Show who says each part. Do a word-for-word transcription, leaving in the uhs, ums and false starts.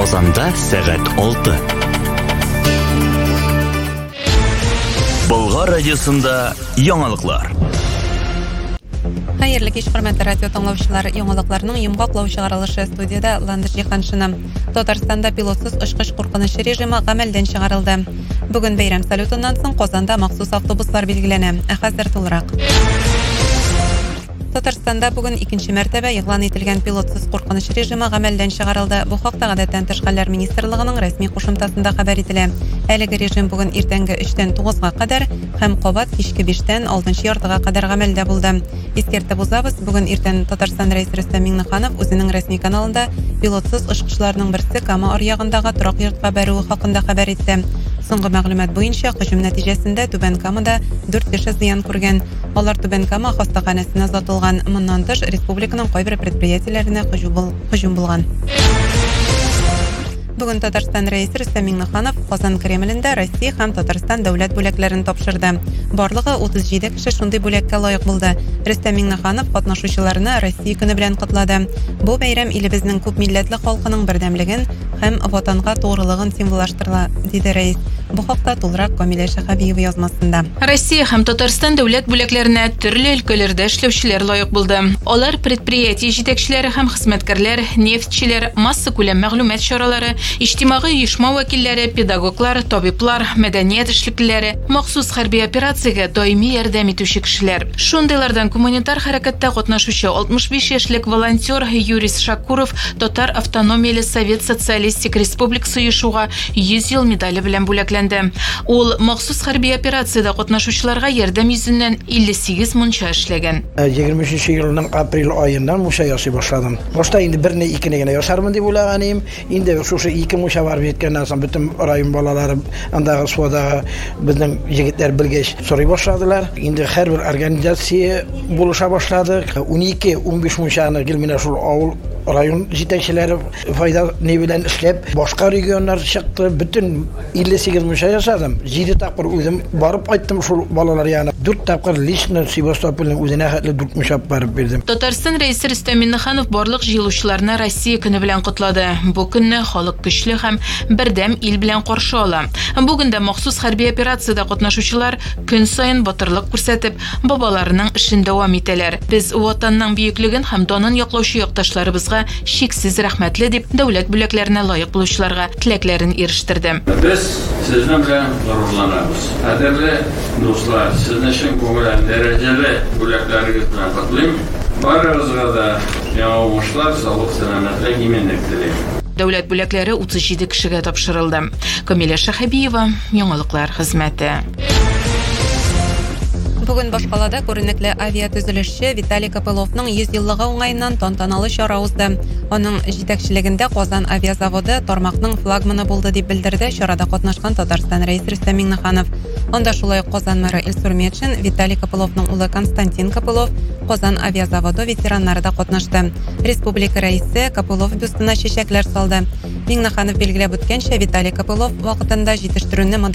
Speaker 1: Казанда сәгать алты. Болгар радиосында яңалыклар.
Speaker 2: Хәерле кич, хөрмәтле радио тыңлаучылар, яңалыкларның йомгаклау чыгарылышы студияда Ландыш Җиһаншина. Татарстанда пилотсыз очкыч куркыныч режимы гамәлдән чыгарылды. Бүген бәйрәм салютыннан соң Казанда махсус автобуслар билгеләнә. Ә хәзер тулырак. Татарстанда бүген икенче мәртәбә игълан ителгән пилотсыз куркыныч режимы гамәлдән чыгарылды. Бу хакта Гадәттән тыш хәлләр министрлыгының рәсми кушымтасында хәбәр ителә. Әлеге режим бүген иртәнге өчтән тугызга кадәр һәм кабат кичке биштән алтынчы яртыга кадәр гамәлдә булды. Искәртеп узабыз, бүген иртән Татарстан рәисе Рөстәм Миңнеханов үзенең рәсми каналында пилотсыз очкычларның берсе Кама аръягындагы торак йортка бәрүе хакында хәбәр итте. Соңгы мәгълүмат буенча һөҗүм нәтиҗәсендә Түбән Камада дүрт кеше зыян күргән. Алар Түбән Кама хастаханәсенә озатылган. Моннан тыш республиканың кайбер предприятиеләренә һөҗүм булган. Бүген Татарстан рәисе Рөстәм Миңнеханов Казан Кремлендә Россия һәм Татарстан дәүләт бүләкләрен тапшырды. Барлыгы утыз җиде кеше шундый бүләккә лаек булды. Рөстәм Миңнеханов катнашучыларны Россия көне белән котлады. Бу бәйрәм илебезнең күп милләтле халкының бердәмлеген һәм ватанга тугрылыгын символлаштыра, диде рәис. Бу хакта тулырак Камилә Шәһәбиева язмасында.
Speaker 3: Россия һәм Татарстан дәүләт бүләкләренә төрле өлкәләрдә эшләүчеләр лаек булды. Алар предприятие җитәкчеләре һәм хезмәткәрләр, нефтьчеләр, масса күләм мәгълүмат чаралары, иҗтимагый оешма вәкилләре, педагоглар, табиблар, мәдәният эшлеклеләре, махсус хәрби операциягә даими ярдәм итүче кешеләр. Шундыйлардан гуманитар хәрәкәттә катнашучы алтмыш биш яшьлек волонтер Юрис Шакуров Татар автономияле Совет Социалистик Республикасы оешуга йөз ел медале белән бүләкләнде. Ул махсус хәрби операциядә катнашучыларга ярдәм йөзеннән илле сигез мунча эшләгән.
Speaker 4: егерме өченче елның апрель аеннан мунча ясый башладым. Башта инде берне икене генә ясармын дип уйлаган идем. Инде шушы ике мунча барып җиткәннән соң бөтен район балалары андагы сводагы безнең җегетләр белгәч сорый башладылар. Инде һәрбер организация булыша башлады. унике - унбиш мунчаны гелминә шул авыл район җитәкчеләре файда не белән эшләп, башка регионнар чыкты, бөтен илле сигез мунча ясадым. җиде тапкыр үзем барып кайттым шул балалар янына. дүрт тапкыр лично Севастопольнең үзенә хәтле дүрт мунча барып бирдем.
Speaker 3: Татарстан рәисе Рөстәм Миңнеханов барлык җыелучыларны Россия көне белән котлады. Бу көнне халык көчле һәм бердәм ил белән каршы ала. Бүген дә махсус хәрби операциядә катнашучылар көн саен батырлык күрсәтеп, бабаларының эшен дәвам итәләр. Без ватанның бөеклеген һәм данын яклаучы якташларыбызга шиксез рәхмәтле дип дәүләт бүләкләренә лаек булучыларга теләкләрен ирештерде.
Speaker 5: Без сезнең белән горурланабыз. Кадерле дуслар, сезнең өчен күңелле дәрәҗәле бүләкләрегез белән котлыйм. Барыгызга да яңа уңышлар, саулык, сәламәтлек, иминлек телим.
Speaker 3: Дәүләт бүләкләре утыз җиде кешегә тапшырылды. Камилә Шәһәбиева, яңалыклар хезмәте.
Speaker 2: Бүген Башкалада күренекле авиатөзелешче Виталий Копыловның йөз еллыгы уңаеннан тантаналы чара узды. Аның җитәкчелегендә Казан авиазаводы тармакның флагманы булды дип белдерде чарада катнашкан Татарстан рәисе Рөстәм Миңнеханов. Анда шулай ук Казан мэры Илсур Метшин, Виталий Копыловның улы Константин Копылов, Казан авиазаводы ветераннары да катнашты. Республика рәисе Копылов бюстына чәчәкләр салды. Миңнеханов билгеләп үткәнчә, Виталий Копылов вакытында җитештерүне